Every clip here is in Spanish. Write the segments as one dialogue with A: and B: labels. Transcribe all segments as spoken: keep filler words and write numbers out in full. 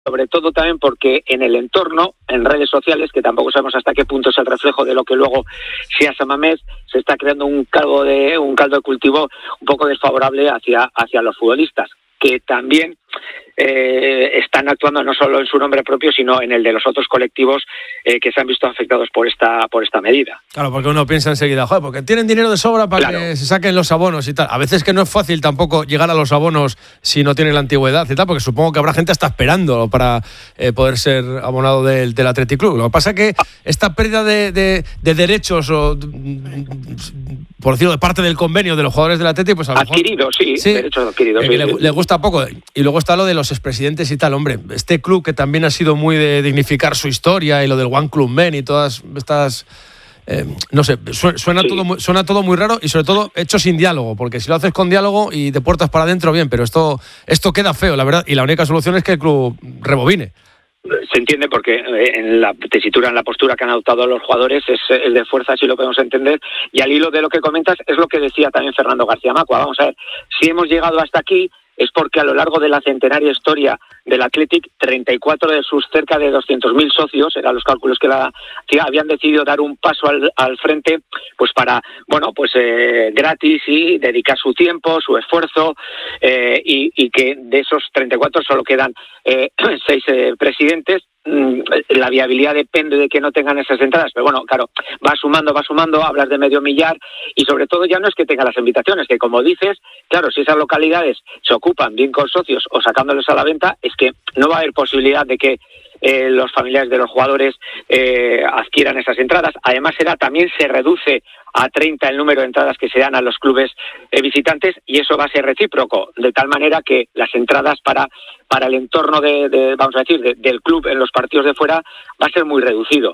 A: Sobre todo también porque en el entorno, en redes sociales, que tampoco sabemos hasta qué punto es el reflejo de lo que luego sea San Mamés, se está creando un caldo de un caldo de cultivo un poco desfavorable hacia hacia los futbolistas, que también eh, están actuando no solo en su nombre propio, sino en el de los otros colectivos eh, que se han visto afectados por esta por esta medida.
B: Claro, porque uno piensa enseguida, joder, porque tienen dinero de sobra para claro. que se saquen los abonos y tal. A veces que no es fácil tampoco llegar a los abonos si no tienen la antigüedad y tal, porque supongo que habrá gente hasta esperando para eh, poder ser abonado del, del Athletic Club. Lo que pasa es que esta pérdida de, de, de derechos o, por decirlo, de parte del convenio de los jugadores del Athletic, pues a lo mejor...
A: Adquiridos, sí,
B: sí,
A: derechos adquiridos.
B: Eh,
A: sí,
B: le,
A: sí.
B: le gusta poco. Y luego está lo de los expresidentes y tal, hombre. Este club que también ha sido muy de dignificar su historia y lo del One Club Men y todas estas... Eh, no sé, suena, sí. todo muy, suena todo muy raro y sobre todo hecho sin diálogo, porque si lo haces con diálogo y de puertas para adentro, bien, pero esto, esto queda feo, la verdad, y la única solución es que el club rebobine.
A: Se entiende porque en la tesitura, en la postura que han adoptado los jugadores es, es de fuerza, si lo podemos entender, y al hilo de lo que comentas es lo que decía también Fernando García Macua. Vamos a ver, si hemos llegado hasta aquí es porque a lo largo de la centenaria historia del Athletic, treinta y cuatro de sus cerca de doscientos mil socios, eran los cálculos que, la, que habían decidido dar un paso al, al frente, pues para, bueno, pues eh, gratis y dedicar su tiempo, su esfuerzo, eh, y, y que de esos treinta y cuatro solo quedan eh, seis eh, presidentes. La viabilidad depende de que no tengan esas entradas, pero bueno, claro, va sumando, va sumando, hablas de medio millar y sobre todo ya no es que tenga las invitaciones, que como dices, claro, si esas localidades se ocupan bien con socios o sacándoles a la venta, es que no va a haber posibilidad de que eh, los familiares de los jugadores eh, adquieran esas entradas. Además, será también se reduce a treinta el número de entradas que se dan a los clubes eh, visitantes y eso va a ser recíproco, de tal manera que las entradas para para el entorno de, de vamos a decir, de, del club en los partidos de fuera va a ser muy reducido.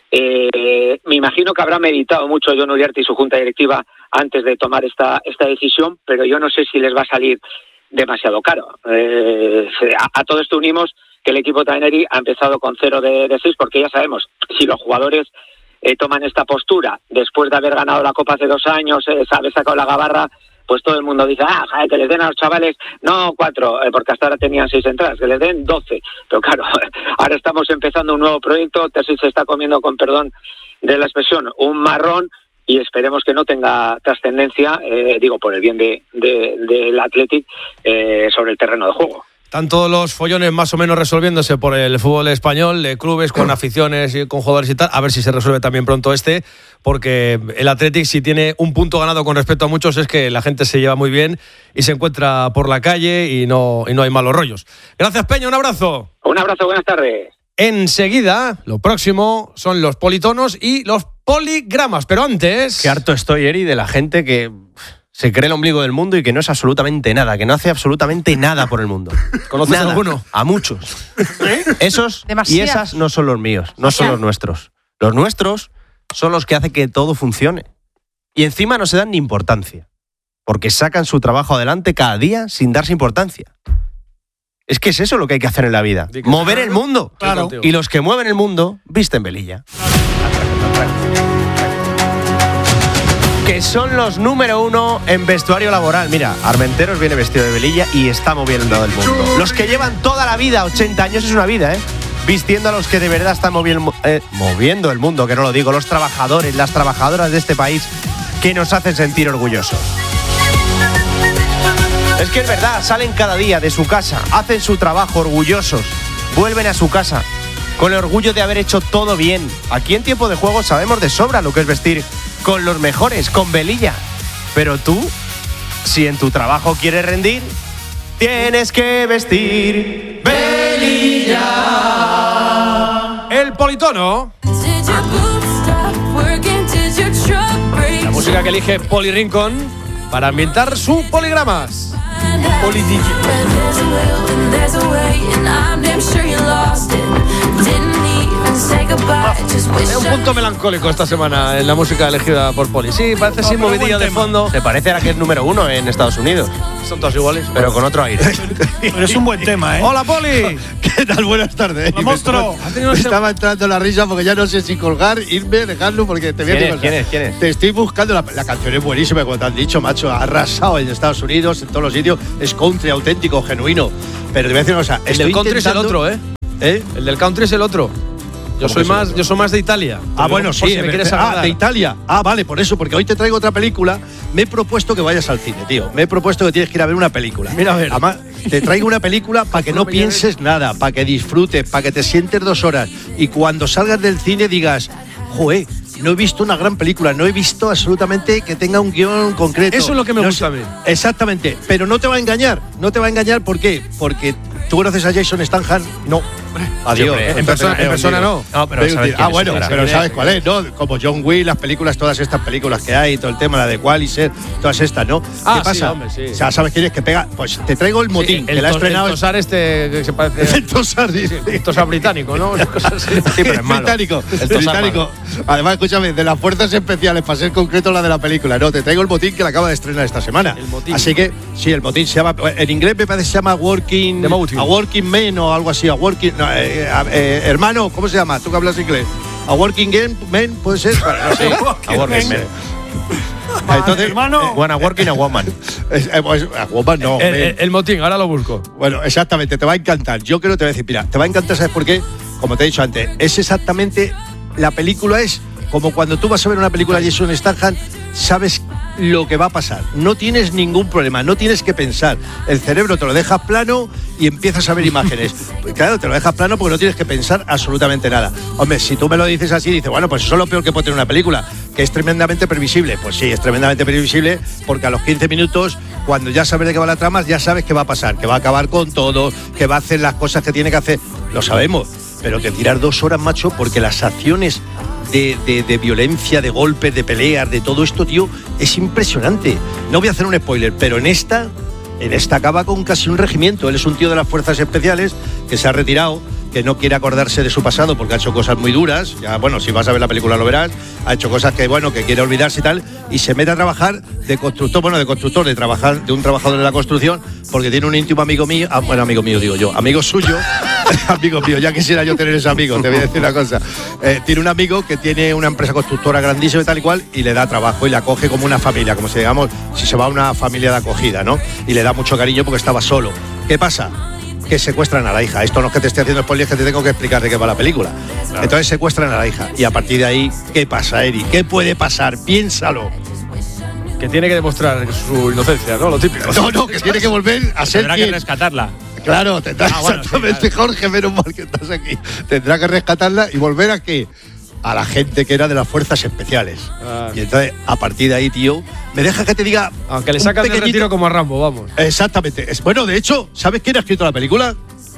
A: Eh, me imagino que habrá meditado mucho Jon Uriarte y su junta directiva antes de tomar esta esta decisión, pero yo no sé si les va a salir demasiado caro. Eh, a, a todo esto unimos que el equipo Taineri ha empezado con cero de, de seis, porque ya sabemos, si los jugadores eh, toman esta postura después de haber ganado la Copa hace dos años, eh, haber sacado la gabarra, pues todo el mundo dice, ah, joder, que les den a los chavales, no cuatro, eh, porque hasta ahora tenían seis entradas, que les den doce. Pero claro, ahora estamos empezando un nuevo proyecto, Terzi se está comiendo, con perdón de la expresión, un marrón, y esperemos que no tenga trascendencia, eh, digo, por el bien de, de, del Athletic, eh, sobre el terreno de juego.
B: Están todos los follones más o menos resolviéndose por el fútbol español, de clubes con aficiones y con jugadores y tal, a ver si se resuelve también pronto este, porque el Athletic, si tiene un punto ganado con respecto a muchos, es que la gente se lleva muy bien y se encuentra por la calle y no, y no hay malos rollos. Gracias, Peña, un abrazo.
A: Un abrazo, buenas tardes.
B: Enseguida, lo próximo son los politonos y los poligramas, pero antes...
C: Qué harto estoy, Eri, de la gente que se cree el ombligo del mundo y que no es absolutamente nada, que no hace absolutamente nada por el mundo.
B: ¿Conoces
C: nada,
B: alguno?
C: A muchos. ¿Eh? Esos
D: Demasiado.
C: Y esas no son los míos, no son los nuestros. Los nuestros son los que hacen que todo funcione. Y encima no se dan ni importancia, porque sacan su trabajo adelante cada día sin darse importancia. Es que es eso lo que hay que hacer en la vida. Mover el mundo.
B: Claro.
C: Y los que mueven el mundo visten velilla. Que son los número uno en vestuario laboral. Mira, Armenteros viene vestido de velilla y está moviendo el mundo. Los que llevan toda la vida, ochenta años es una vida, ¿eh? Vistiendo a los que de verdad están moviendo, eh, moviendo el mundo, que no lo digo, los trabajadores, las trabajadoras de este país que nos hacen sentir orgullosos. Es que es verdad, salen cada día de su casa, hacen su trabajo orgullosos, vuelven a su casa con el orgullo de haber hecho todo bien. Aquí en Tiempo de Juego sabemos de sobra lo que es vestir con los mejores, con velilla. Pero tú, si en tu trabajo quieres rendir, tienes que vestir velilla.
B: El politono. La música que elige Poli Rincón para ambientar su poligramas. Polidigi. Hay un punto melancólico esta semana en la música elegida por Poli. Sí, parece así movidilla de fondo.
C: Se parece a la que es número uno en Estados Unidos.
B: Son todos iguales,
C: pero con otro aire.
E: Pero es un buen tema, ¿eh?
B: ¡Hola, Poli!
F: ¿Qué tal? Buenas tardes.
E: ¡Hola, monstruo!
F: Me, me estaba entrando la risa porque ya no sé si colgar, irme, dejarlo, porque te voy a
C: ¿Quién es? ¿Quién es? ¿Quién es?
F: Te estoy buscando. La, la canción es buenísima, como te han dicho, macho. Ha arrasado en Estados Unidos, en todos los sitios. Es country auténtico, genuino. Pero te voy a decir una cosa.
B: El del country es el otro, ¿eh?
F: ¿Eh?
B: El del country es el otro. Yo soy más, yo soy más de Italia.
F: Ah, bueno,
B: sí.
F: Si me quieres ah, de Italia. Ah, vale, por eso, porque hoy te traigo otra película. Me he propuesto que vayas al cine, tío. Me he propuesto que tienes que ir a ver una película.
B: Mira, a ver.
F: Además, te traigo una película para que no pienses nada, para que disfrutes, para que te sientes dos horas y cuando salgas del cine digas, joder, no he visto una gran película, no he visto absolutamente que tenga un guión concreto.
B: Eso es lo que me
F: no
B: gusta
F: sé,
B: a mí.
F: Exactamente, pero no te va a engañar, no te va a engañar, ¿por qué? Porque tú conoces a Jason Statham, no. Adiós.
B: Sí, en persona, en persona no.
D: No, pero sabes
F: ah,
D: quién
F: bueno,
D: es,
F: pero sabes cuál es, ¿no? Como John Wick, las películas, todas estas películas que hay, todo el tema, la de Qualiser, todas estas, ¿no?
B: Ah,
F: ¿qué pasa?
B: Sí, hombre, sí.
F: O sea, ¿sabes quién es que pega? Pues te traigo el motín,
B: Sí,
F: que
B: el
F: la ha
B: tos-
F: estrenado.
B: El tosar este que se parece.
F: El tosar, dice.
B: El tosar británico, ¿no? Una cosa así.
D: Sí, pero es malo.
F: británico,
D: El
F: el
D: tosar
F: británico. Además, escúchame, de las fuerzas especiales, para ser concreto la de la película, no, te traigo el motín que la acaba de estrenar esta semana.
B: El motín.
F: Así que, sí, el motín se llama, en inglés me parece que se llama Working,
B: The Motín.
F: a Working Man o algo así, a Working, no, eh, a- eh, hermano, ¿cómo se llama? Tú que hablas inglés. A Working Man, ¿puede ser? Bueno, no sé.
D: A Working Man.
F: Entonces,
E: hermano.
D: Wanna working a woman.
F: es- eh, pues, a woman no.
B: El,
F: man.
B: el- el motín, ahora lo busco.
F: Bueno, exactamente, te va a encantar. Yo creo que te voy a decir, mira, te va a encantar, ¿sabes por qué? Como te he dicho antes, es exactamente, la película es como cuando tú vas a ver una película de Jason Statham, sabes lo que va a pasar. No tienes ningún problema, no tienes que pensar. El cerebro te lo dejas plano y empiezas a ver imágenes. Pues claro, te lo dejas plano porque no tienes que pensar absolutamente nada. Hombre, si tú me lo dices así, dices, bueno, pues eso es lo peor que puede tener una película, que es tremendamente previsible. Pues sí, es tremendamente previsible porque a los quince minutos, cuando ya sabes de qué va la trama, ya sabes qué va a pasar, que va a acabar con todo, que va a hacer las cosas que tiene que hacer. Lo sabemos, pero que tirar dos horas, macho, porque las acciones de, de, de violencia, de golpes, de peleas, de todo esto, tío, es impresionante. No voy a hacer un spoiler, pero en esta, en esta acaba con casi un regimiento. Él es un tío de las fuerzas especiales que se ha retirado, que no quiere acordarse de su pasado porque ha hecho cosas muy duras. Ya, bueno, si vas a ver la película lo verás. Ha hecho cosas que, bueno, que quiere olvidarse y tal. Y se mete a trabajar de constructor, bueno, de constructor, de trabajar, de un trabajador de la construcción, porque tiene un íntimo amigo mío, ah, bueno, amigo mío digo yo, amigo suyo, amigo mío, ya quisiera yo tener ese amigo, te voy a decir una cosa. Eh, tiene un amigo que tiene una empresa constructora grandísima y tal y cual, y le da trabajo y la acoge como una familia, como si digamos, si se va a una familia de acogida, ¿no? Y le da mucho cariño porque estaba solo. ¿Qué pasa? Que secuestran a la hija. Esto no es que te esté haciendo spoiler, es que te tengo que explicar de qué va la película. Claro. Entonces secuestran a la hija. Y a partir de ahí, ¿qué pasa, Eri? ¿Qué puede pasar? Piénsalo.
B: Que tiene que demostrar su inocencia, ¿no? Lo típico.
F: No, no, que tiene que volver a ser
D: Tendrá
F: quien.
D: que rescatarla.
F: Claro, tendrá
D: Ah, bueno,
F: exactamente,
D: sí, claro.
F: Jorge, menos mal que estás aquí. Tendrá que rescatarla y volver a qué? A la gente que era de las fuerzas especiales.
B: Ah.
F: Y entonces, a partir de ahí, tío, me deja que te diga.
B: Aunque le
F: un
B: sacan del
F: pequeñito-
B: retiro como a Rambo, vamos.
F: Exactamente. Es, bueno, de hecho, ¿sabes quién ha escrito la película?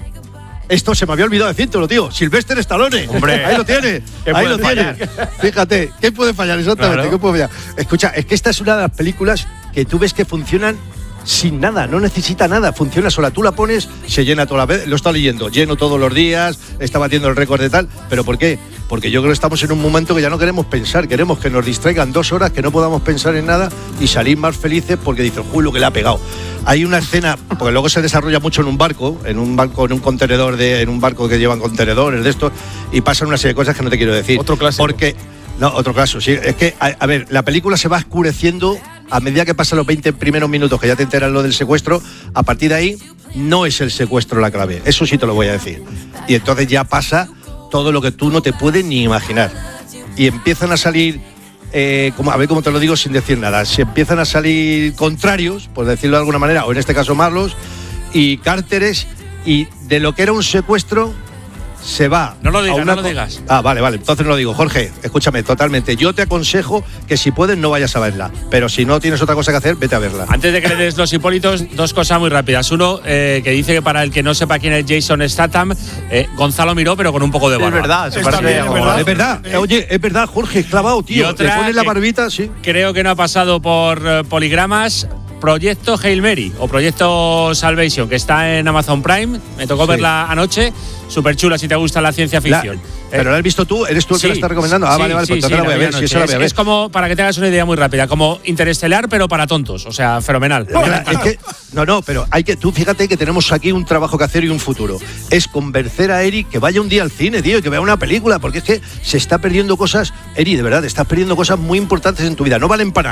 F: Esto se me había olvidado decírtelo, tío. Sylvester Stallone.
D: Hombre.
F: Ahí lo tiene.
D: ¿Qué
F: Ahí
D: puede
F: lo tiene. Fíjate, ¿qué puede fallar exactamente?
D: Claro.
F: ¿Qué puede fallar? Escucha, es que esta es una de las películas que tú ves que funcionan sin nada, no necesita nada, funciona sola. Tú la pones, se llena toda la vez. Lo está leyendo, lleno todos los días, está batiendo el récord de tal. ¿Pero por qué? Porque yo creo que estamos en un momento que ya no queremos pensar, queremos que nos distraigan dos horas, que no podamos pensar en nada y salir más felices porque dicen, uy, lo que le ha pegado. Hay una escena, porque luego se desarrolla mucho en un barco, en un barco, en un contenedor, de, en un barco que llevan contenedores de estos, y pasan una serie de cosas que no te quiero decir.
B: Otro clásico.
F: Porque, no, otro caso, sí. Es que, a, a ver, la película se va oscureciendo a medida que pasan los veinte primeros minutos que ya te enteras lo del secuestro. A partir de ahí, no es el secuestro la clave. Eso sí te lo voy a decir. Y entonces ya pasa todo lo que tú no te puedes ni imaginar. Y empiezan a salir, eh, como, a ver cómo te lo digo sin decir nada, se empiezan a salir contrarios, por decirlo de alguna manera, o en este caso Marlos, y cárteres, y de lo que era un secuestro se va.
D: No lo digas,
F: a una
D: no lo
F: co-
D: digas.
F: Ah, vale, vale, entonces no lo digo. Jorge, escúchame, totalmente. Yo te aconsejo que si puedes no vayas a verla, pero si no tienes otra cosa que hacer, vete a verla.
D: Antes de que le des los hipólitos, dos cosas muy rápidas. Uno, eh, que dice que para el que no sepa quién es Jason Statham, eh, Gonzalo Miró, pero con un poco de barba.
C: Es verdad, se
E: Está
C: parece
E: bien,
C: a
E: es
C: Gonzalo.
E: verdad.
F: Es verdad, oye, es verdad, Jorge, clavado, tío.
D: Y otra
F: Te pones la
D: que-
F: barbita, sí.
D: Creo que no ha pasado por eh, poligramas. Proyecto Hail Mary o Proyecto Salvation, que está en Amazon Prime. Me tocó
F: Sí.
D: verla anoche. Súper chula si te gusta la ciencia
F: La-
D: ficción.
F: pero la has visto tú, eres tú el que la está recomendando. Ah,
D: sí,
F: vale, vale,
D: sí,
F: pues entonces
D: sí,
F: la voy a
D: vi
F: ver, sí,
D: anoche.
F: esa la voy a
D: Es-
F: ver.
D: Es como, para que te hagas una idea muy rápida, como Interestelar, pero para tontos. O sea, fenomenal.
F: Mira, es que, no, no, pero hay que, tú fíjate que tenemos aquí un trabajo que hacer y un futuro. Es convencer a Eri que vaya un día al cine, tío, y que vea una película, porque es que se está perdiendo cosas. Eri, de verdad, estás perdiendo cosas muy importantes en tu vida. No valen para nada.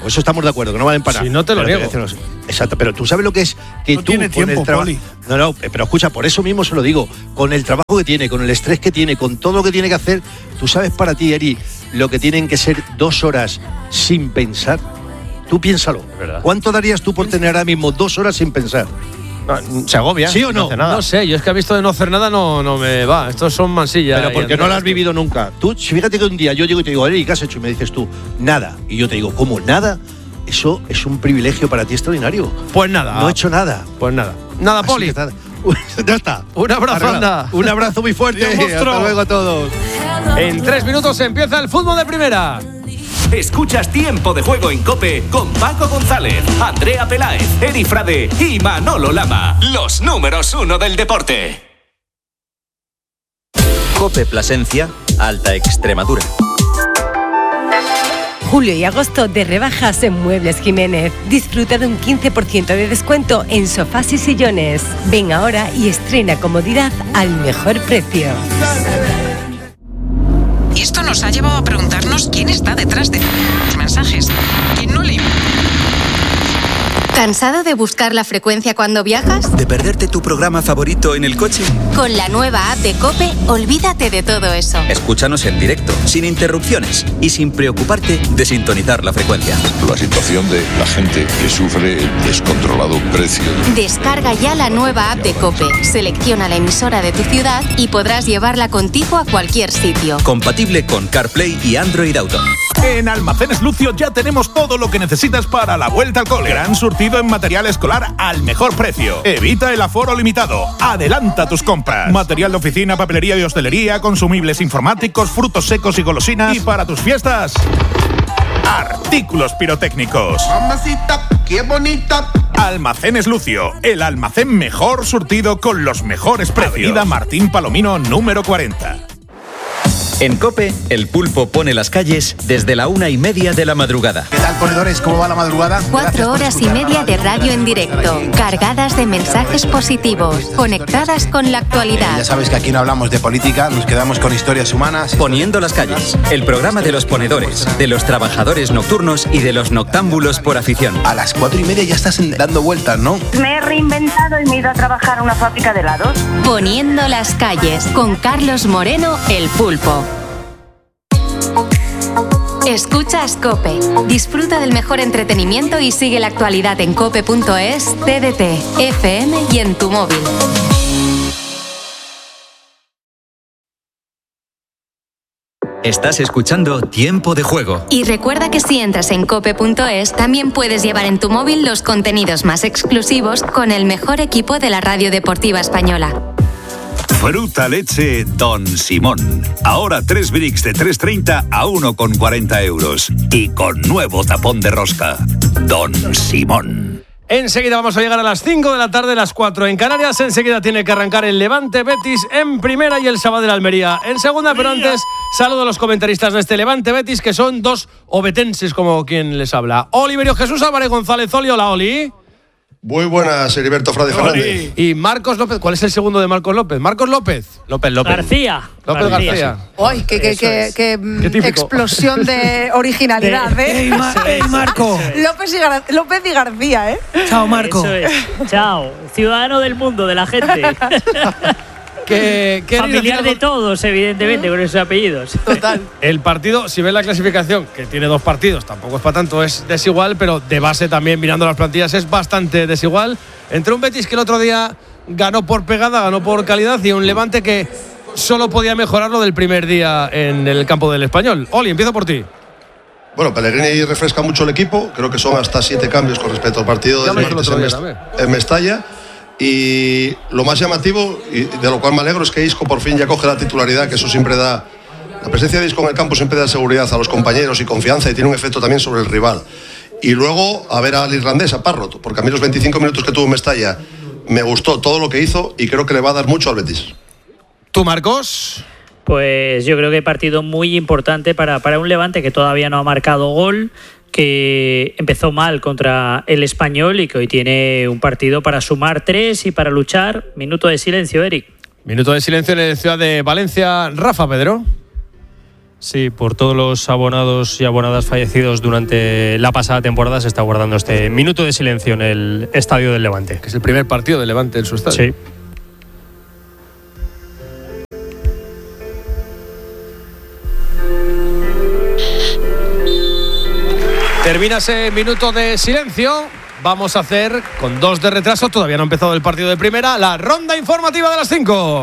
F: Pues eso estamos de acuerdo, que no valen para nada.
B: Si no te lo
F: Pero
B: niego.
F: Exacto, pero tú sabes lo que es que
E: No
F: tú
E: tiene
F: con
E: tiempo,
F: el trabajo.
E: Poli.
F: No, no, pero escucha, por eso mismo se lo digo. Con el trabajo que tiene, con el estrés que tiene, con todo lo que tiene que hacer, tú sabes para ti, Eri, lo que tienen que ser dos horas sin pensar. Tú piénsalo. ¿Cuánto darías tú por tener ahora mismo dos horas sin pensar?
C: No, se agobia.
F: ¿Sí o no?
C: hace nada.
B: No sé, yo es que he visto de no hacer nada, no, no me va. Estos son mansillas.
F: Pero porque no lo has vivido nunca. Tú, fíjate que un día yo llego y te digo, Eri, ¿qué has hecho? Y me dices tú, nada. Y yo te digo, ¿cómo nada? Eso es un privilegio para ti extraordinario.
B: Pues nada.
F: No he hecho nada.
B: Pues nada. Nada,
F: Así
B: Poli.
F: que nada. Ya está.
B: Un abrazo,
F: Arreglado.
B: anda.
F: Un abrazo muy fuerte.
B: Adiós, monstruo.
F: Hasta luego a todos.
B: En tres minutos empieza el fútbol de primera.
G: Escuchas Tiempo de Juego en COPE con Paco González, Andrea Peláez, Eri Frade y Manolo Lama. Los números uno del deporte.
H: COPE Plasencia, Alta Extremadura.
I: Julio y agosto de rebajas en Muebles Jiménez. Disfruta de un quince por ciento de descuento en sofás y sillones. Ven ahora y estrena comodidad al mejor precio.
J: Y esto nos ha llevado a preguntarnos quién está detrás de los mensajes. ¿Quién no le...
K: ¿Cansado de buscar la frecuencia cuando viajas?
H: ¿De perderte tu programa favorito en el coche?
K: Con la nueva app de COPE, olvídate de todo eso.
H: Escúchanos en directo, sin interrupciones y sin preocuparte de sintonizar la frecuencia.
L: La situación de la gente que sufre el descontrolado precio.
K: Descarga ya la nueva app de COPE, selecciona la emisora de tu ciudad y podrás llevarla contigo a cualquier sitio.
H: Compatible con CarPlay y Android Auto.
M: En Almacenes Lucio ya tenemos todo lo que necesitas para la vuelta al cole. Gran surtido en material escolar al mejor precio. Evita el aforo limitado. Adelanta tus compras. Material de oficina, papelería y hostelería, consumibles informáticos, frutos secos y golosinas. Y para tus fiestas, artículos pirotécnicos.
N: Mamacita, qué bonita.
M: Almacenes Lucio, el almacén mejor surtido con los mejores precios. Avenida Martín Palomino, número cuarenta.
H: En COPE, el pulpo pone las calles desde la una y media de la madrugada.
N: ¿Qué tal, ponedores? ¿Cómo va la madrugada?
K: Cuatro horas y media de radio en directo, cargadas de mensajes positivos, conectadas con la actualidad.
N: Ya sabes que aquí no hablamos de política, nos quedamos con historias humanas.
H: Poniendo las calles, el programa de los ponedores, de los trabajadores nocturnos y de los noctámbulos por afición.
N: A las cuatro y media ya estás dando vueltas, ¿no?
O: Me he reinventado y me he ido a trabajar a una fábrica de helados.
K: Poniendo las calles, con Carlos Moreno, el pulpo. Escuchas COPE. Disfruta del mejor entretenimiento y sigue la actualidad en cope punto es, T D T, F M y en tu móvil.
H: Estás escuchando Tiempo de Juego.
K: Y recuerda que si entras en cope punto es, también puedes llevar en tu móvil los contenidos más exclusivos con el mejor equipo de la radio deportiva española.
P: Fruta leche Don Simón. Ahora tres bricks de tres treinta a uno con cuarenta euros. Y con nuevo tapón de rosca. Don Simón.
B: Enseguida vamos a llegar a las cinco de la tarde, las cuatro en Canarias. Enseguida tiene que arrancar el Levante Betis en primera y el Sabadell Almería en segunda. Pero antes, saludo a los comentaristas de este Levante Betis, que son dos obetenses, como quien les habla. Oliverio Jesús Álvarez González Oli. Hola, Oli.
Q: Muy buenas, Heriberto Frade Fernández.
B: Y Marcos López. ¿Cuál es el segundo de Marcos López? Marcos López.
C: López López.
R: García.
B: López García. García.
R: ¡Ay, qué, qué, qué, qué, qué explosión de originalidad,
E: de,
R: eh!
E: ¡Ey, Ma, ey Marco!
R: López y, Gar- López y García, ¿eh?
E: Chao, Marco.
R: Eso es.
S: Chao. Ciudadano del mundo, de la gente.
B: Que, que
S: Familiar de todos, evidentemente, con esos apellidos.
R: Total.
B: El partido, si ves la clasificación, que tiene dos partidos, tampoco es para tanto, es desigual, pero de base también, mirando las plantillas, es bastante desigual. Entre un Betis que el otro día ganó por pegada, ganó por calidad, y un Levante que solo podía mejorarlo del primer día en el campo del Español. Oli, empiezo por ti.
Q: Bueno, Pellegrini refresca mucho el equipo, creo que son hasta siete cambios con respecto al partido del martes en, Mest en Mestalla. Y lo más llamativo, y de lo cual me alegro, es que Isco por fin ya coge la titularidad, que eso siempre da. La presencia de Isco en el campo siempre da seguridad a los compañeros y confianza, y tiene un efecto también sobre el rival. Y luego a ver al irlandés, a Parrot, porque a mí los veinticinco minutos que tuvo en Mestalla me gustó todo lo que hizo y creo que le va a dar mucho al Betis.
B: ¿Tú, Marcos?
S: Pues yo creo que partido muy importante para, para un Levante que todavía no ha marcado gol, que empezó mal contra el Español y que hoy tiene un partido para sumar tres y para luchar. Minuto de silencio, Eric.
B: Minuto de silencio en la ciudad de Valencia. Rafa, Pedro.
T: Sí, por todos los abonados y abonadas fallecidos durante la pasada temporada se está guardando este minuto de silencio en el Estadio del Levante.
B: Que es el primer partido del Levante en su estadio.
T: Sí.
B: Termina ese minuto de silencio. Vamos a hacer, con dos de retraso, todavía no ha empezado el partido de primera, la ronda informativa de las cinco.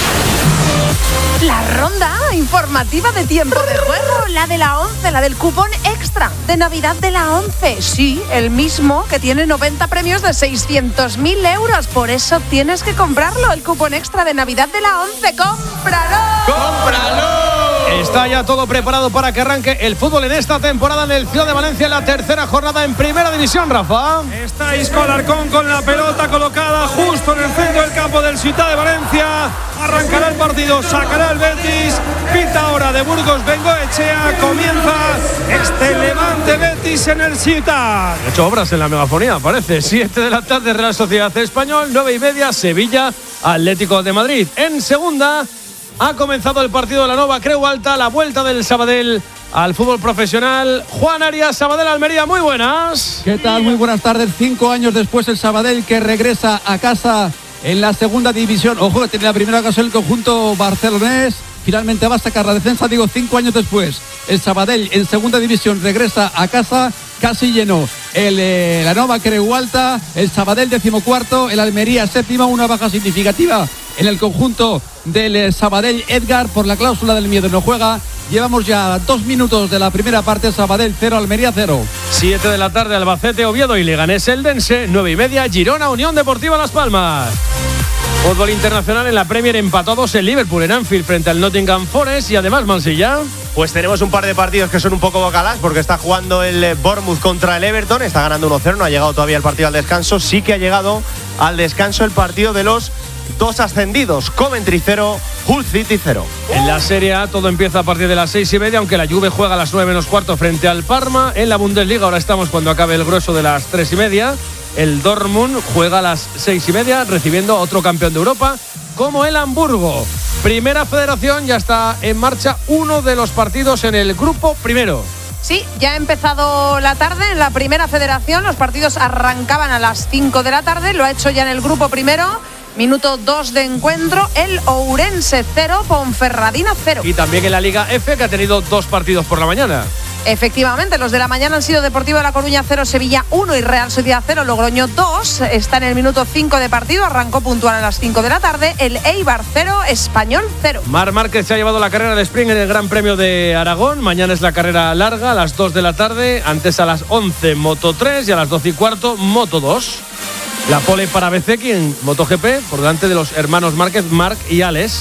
R: La ronda informativa de tiempo de juego, la de la once, la del cupón extra de Navidad de la once. Sí, el mismo que tiene noventa premios de seiscientos mil euros. Por eso tienes que comprarlo, el cupón extra de Navidad de la once. ¡Cómpralo!
B: ¡Cómpralo! Está ya todo preparado para que arranque el fútbol en esta temporada en el Ciudad de Valencia, en la tercera jornada en Primera División, Rafa.
E: Está Isco Alarcón con la pelota colocada justo en el centro del campo del Ciudad de Valencia. Arrancará el partido, sacará el Betis. Pita ahora de Burgos Bengoechea. Comienza este Levante Betis en el Ciudad.
B: Ha hecho obras en la megafonía, parece. Siete de la tarde, Real Sociedad Español. Nueve y media, Sevilla Atlético de Madrid. En segunda ha comenzado el partido de la Nova Creu Alta, la vuelta del Sabadell al fútbol profesional. Juan Arias, Sabadell Almería, muy buenas.
U: ¿Qué tal? Muy buenas tardes. Cinco años después el Sabadell que regresa a casa en la segunda división. Ojo, que tiene la primera ocasión el conjunto barcelonés. Finalmente va a sacar la defensa, digo, cinco años después. El Sabadell en segunda división regresa a casa, casi lleno. El, eh, la Nova Creu Alta, el Sabadell decimocuarto, el Almería séptima, una baja significativa en el conjunto del eh, Sabadell. Edgar, por la cláusula del miedo, no juega. Llevamos ya dos minutos de la primera parte. Sabadell cero, Almería cero.
B: Siete de la tarde, Albacete, Oviedo y Leganés Eldense. Nueve y media, Girona, Unión Deportiva Las Palmas. Fútbol internacional en la Premier, empatados en Liverpool en Anfield frente al Nottingham Forest. Y además, Mansilla,
C: pues tenemos un par de partidos que son un poco bocalás, porque está jugando el Bournemouth contra el Everton, está ganando uno cero, no ha llegado todavía el partido al descanso. Sí que ha llegado al descanso el partido de los dos ascendidos, Coventry cero, Hull City cero.
B: En la Serie A todo empieza a partir de las seis y media, aunque la Juve juega a las nueve menos cuarto frente al Parma. En la Bundesliga ahora estamos cuando acabe el grueso de las tres y media. El Dortmund juega a las seis y media, recibiendo a otro campeón de Europa, como el Hamburgo. Primera Federación, ya está en marcha uno de los partidos en el grupo primero.
R: Sí, ya ha empezado la tarde en la Primera Federación. Los partidos arrancaban a las cinco de la tarde. Lo ha hecho ya en el grupo primero. Minuto dos de encuentro. El Ourense cero, Ponferradina cero.
B: Y también en la Liga F, que ha tenido dos partidos por la mañana.
R: Efectivamente, los de la mañana han sido Deportivo de La Coruña cero, Sevilla uno y Real Sociedad cero, Logroño dos. Está en el minuto cinco de partido, arrancó puntual a las cinco de la tarde. El Eibar cero, Español cero.
B: Marc Márquez se ha llevado la carrera de sprint en el Gran Premio de Aragón. Mañana es la carrera larga a las dos de la tarde. Antes a las once Moto tres y a las doce y cuarto Moto dos. La pole para Bezeki en MotoGP por delante de los hermanos Márquez, Marc y Alex.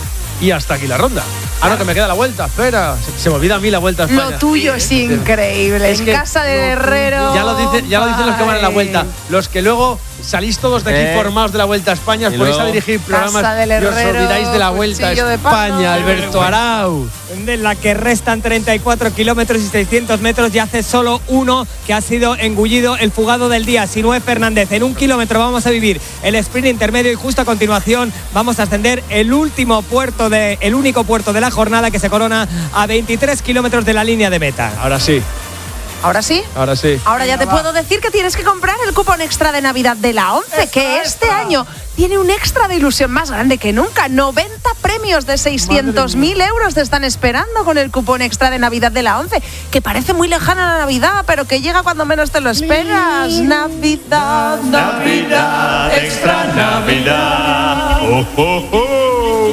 B: Y hasta aquí la ronda. Ahora que me queda la vuelta, espera. Se, se me olvida a mí la vuelta a España.
R: Lo tuyo es increíble. Es en casa del Herrero.
B: Ya lo, dice, ya lo dicen los que van a la vuelta. Los que luego salís todos de aquí eh. formados de la Vuelta a España, os ponéis a dirigir programas y os olvidáis de la Vuelta a España, Alberto Arau.
V: En la que restan treinta y cuatro kilómetros y seiscientos metros, y hace solo uno que ha sido engullido, el fugado del día, Sinué Fernández. En un kilómetro vamos a vivir el sprint intermedio y justo a continuación vamos a ascender el último puerto, de, el único puerto de la jornada, que se corona a veintitrés kilómetros de la línea de meta.
B: Ahora sí.
R: ¿Ahora sí?
B: Ahora sí.
R: Ahora ya te puedo decir que tienes que comprar el cupón extra de Navidad de la once, que este año tiene un extra de ilusión más grande que nunca. noventa premios de seiscientos mil euros te están esperando con el cupón extra de Navidad de la once, que parece muy lejana la Navidad, pero que llega cuando menos te lo esperas. Navidad,
W: Navidad, extra Navidad. Oh, oh, oh.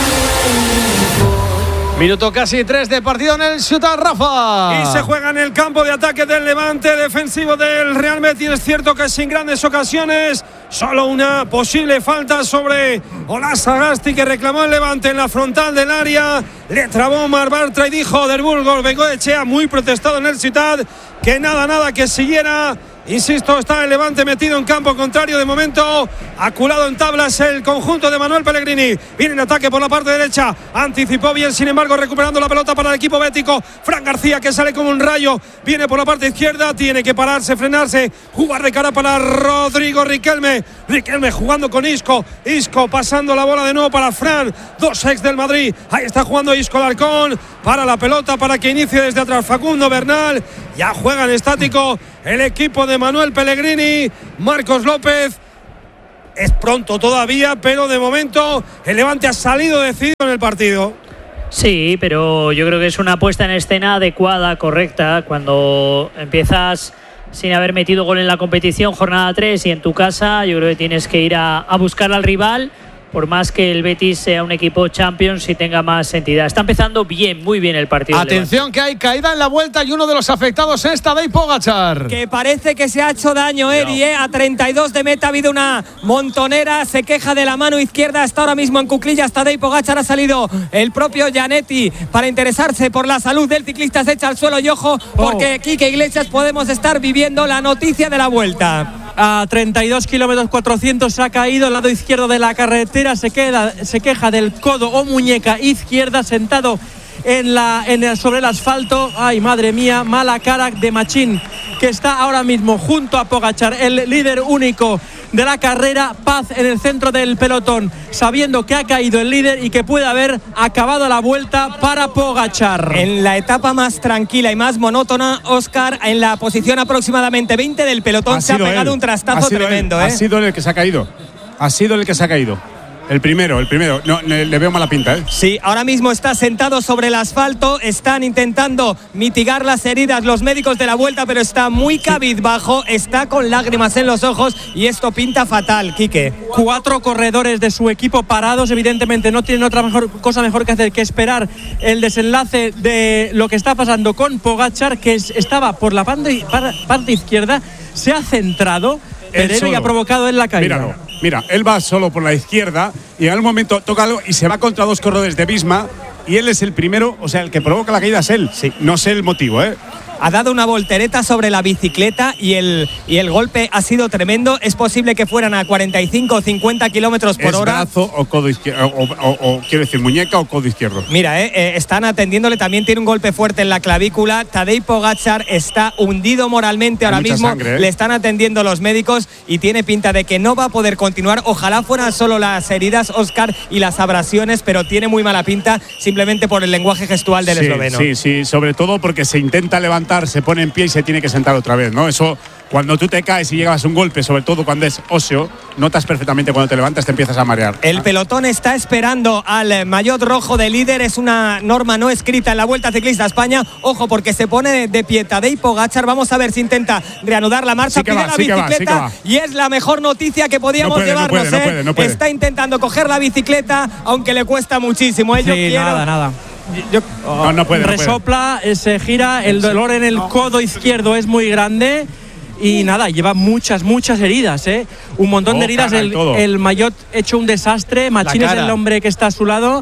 B: Minuto casi tres de partido en el Ciutat, Rafa.
E: Y se juega en el campo de ataque del Levante, defensivo del Real Betis. Es cierto que sin grandes ocasiones, solo una posible falta sobre Olas Sagasti, que reclamó el Levante en la frontal del área. Le trabó Mar Bartra y dijo del Burgos Bengoechea, muy protestado en el Ciutat, que nada, nada, que siguiera Insisto, está el Levante metido en campo contrario de momento. Aculado en tablas el conjunto de Manuel Pellegrini. Viene en ataque por la parte derecha. Anticipó bien, sin embargo, recuperando la pelota para el equipo bético. Fran García, que sale como un rayo. Viene por la parte izquierda. Tiene que pararse, frenarse. Jugar de cara para Rodrigo Riquelme. Riquelme jugando con Isco. Isco pasando la bola de nuevo para Fran. Dos ex del Madrid. Ahí está jugando Isco Alarcón. Para la pelota para que inicie desde atrás Facundo Bernal. Ya juega en estático el equipo de Manuel Pellegrini. Marcos López. Es pronto todavía, pero de momento el Levante ha salido decidido en el partido.
S: Sí, pero yo creo que es una puesta en escena adecuada, correcta. Cuando empiezas sin haber metido gol en la competición, jornada tres, y en tu casa, yo creo que tienes que ir a, a buscar al rival. Por más que el Betis sea un equipo Champions y tenga más entidad. Está empezando bien, muy bien el partido.
B: Atención, que hay caída en la vuelta y uno de los afectados es Tadej Pogačar.
V: Que parece que se ha hecho daño, Eri, ¿eh? A treinta y dos de meta ha habido una montonera. Se queja de la mano izquierda. Está ahora mismo en cuclillas Tadej Pogačar. Ha salido el propio Gianetti para interesarse por la salud del ciclista. Se echa al suelo y ojo, porque Quique Iglesias podemos estar viviendo la noticia de la vuelta.
A: A treinta y dos kilómetros cuatrocientos se ha caído al lado izquierdo de la carretera, se, queda, se queja del codo o muñeca izquierda, sentado en la, en el, sobre el asfalto. Ay, madre mía, mala cara de Machín, que está ahora mismo junto a Pogačar, el líder único de la carrera. Paz en el centro del pelotón, sabiendo que ha caído el líder y que puede haber acabado la vuelta para Pogačar.
V: En la etapa más tranquila y más monótona, Óscar, en la posición aproximadamente veinte del pelotón, se ha pegado él. un trastazo tremendo.
D: Él.
V: ¿eh?
D: Ha sido el que se ha caído. Ha sido el que se ha caído. El primero, el primero. No, le veo mala pinta, ¿eh?
V: Sí, ahora mismo está sentado sobre el asfalto. Están intentando mitigar las heridas los médicos de la vuelta, pero está muy cabizbajo, está con lágrimas en los ojos y esto pinta fatal, Quique.
A: Cuatro corredores de su equipo parados, evidentemente no tienen otra mejor, cosa mejor que hacer que esperar el desenlace de lo que está pasando con Pogačar, que es, estaba por la parte, parte izquierda, se ha centrado Pereira y ha provocado en la caída.
D: Míralo. Mira, él va solo por la izquierda y en algún momento toca algo y se va contra dos corredores de Visma y él es el primero, o sea, el que provoca la caída es él. Sí. No sé el motivo, ¿eh?
V: Ha dado una voltereta sobre la bicicleta y el, y el golpe ha sido tremendo. Es posible que fueran a cuarenta y cinco o cincuenta kilómetros por
D: ¿Es
V: hora.
D: brazo o codo izquierdo? O, o, o, o quiero decir, muñeca o codo izquierdo.
V: Mira, eh, eh, están atendiéndole. También tiene un golpe fuerte en la clavícula. Tadej Pogačar está hundido moralmente ahora mismo. Sangre, ¿eh? Le están atendiendo los médicos y tiene pinta de que no va a poder continuar. Ojalá fueran solo las heridas, Óscar, y las abrasiones, pero tiene muy mala pinta simplemente por el lenguaje gestual del
D: sí,
V: esloveno.
D: Sí, sí, sobre todo porque se intenta levantar, se pone en pie y se tiene que sentar otra vez, ¿no? Eso, cuando tú te caes y llevas un golpe, sobre todo cuando es óseo, notas perfectamente cuando te levantas, te empiezas a marear.
V: El pelotón está esperando al maillot rojo de líder. Es una norma no escrita en la Vuelta Ciclista a España. Ojo, porque se pone de pie Tadej Pogačar. Vamos a ver si intenta reanudar la marcha.
D: Sí que
V: Pide
D: va,
V: la
D: sí
V: bicicleta
D: que va, sí que va.
V: y es la mejor noticia que podíamos
D: no puede,
V: llevarnos.
D: No puede, no puede, no puede.
V: Está intentando coger la bicicleta, aunque le cuesta muchísimo.
A: Sí,
V: Yo quiero...
A: nada, nada.
V: Yo,
D: oh, no, no puede, no
A: resopla,
D: puede.
A: se gira, el dolor en el codo izquierdo es muy grande y nada, lleva muchas, muchas heridas, ¿eh? Un montón
D: oh,
A: de heridas, el, el maillot hecho un desastre, Machín es el hombre que está a su lado.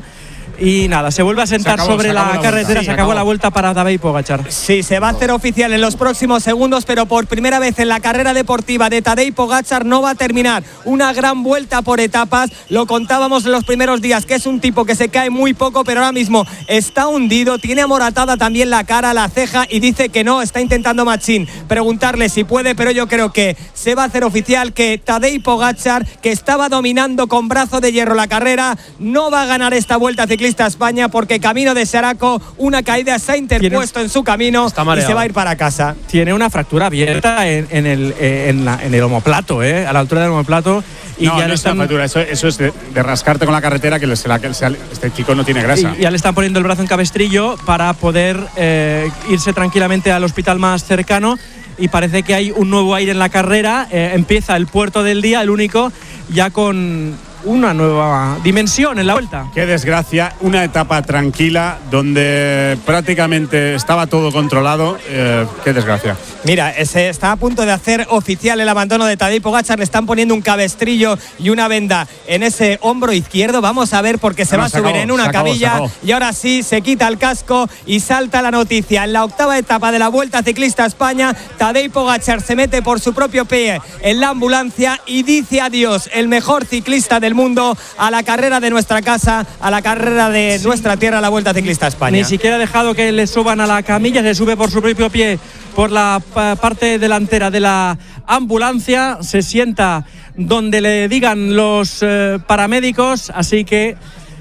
A: Y nada, se vuelve a sentar acabó, sobre la, la carretera, sí, se acabó, acabó la vuelta para Tadej Pogačar.
V: Sí, se va a hacer oficial en los próximos segundos, pero por primera vez en la carrera deportiva de Tadej Pogačar no va a terminar. Una gran vuelta por etapas, lo contábamos en los primeros días, que es un tipo que se cae muy poco, pero ahora mismo está hundido, tiene amoratada también la cara, la ceja, y dice que no, está intentando Machín preguntarle si puede, pero yo creo que se va a hacer oficial que Tadej Pogačar, que estaba dominando con brazo de hierro la carrera, no va a ganar esta Vuelta Ciclista a España, porque camino de Saraco una caída se ha interpuesto en su camino y se va a ir para casa.
A: Tiene una fractura abierta en, en, el, en, la, en el omoplato, ¿eh? A la altura del omoplato. Y
D: no,
A: ya
D: no
A: le
D: es
A: están...
D: una fractura, eso, eso es de, de rascarte con la carretera, que, se la, que se, este chico no tiene grasa.
A: Y ya le están poniendo el brazo en cabestrillo para poder eh, irse tranquilamente al hospital más cercano. Y parece que hay un nuevo aire en la carrera. Eh, empieza el puerto del día, el único, ya con una nueva dimensión en la Vuelta.
D: Qué desgracia, una etapa tranquila donde prácticamente estaba todo controlado. Eh, qué desgracia.
V: Mira, se está a punto de hacer oficial el abandono de Tadej Pogačar. Le están poniendo un cabestrillo y una venda en ese hombro izquierdo. Vamos a ver porque se
D: no,
V: va a
D: se
V: subir
D: acabó,
V: en una
D: se acabó,
V: cabilla.
D: se acabó.
V: Y ahora sí, se quita el casco y salta la noticia. En la octava etapa de la Vuelta Ciclista a España, Tadej Pogačar se mete por su propio pie en la ambulancia y dice adiós, el mejor ciclista del mundo, a la carrera de nuestra casa, a la carrera de sí. nuestra tierra, la Vuelta Ciclista a España.
A: Ni siquiera ha dejado que le suban a la camilla, se sube por su propio pie por la parte delantera de la ambulancia, se sienta donde le digan los eh, paramédicos, así que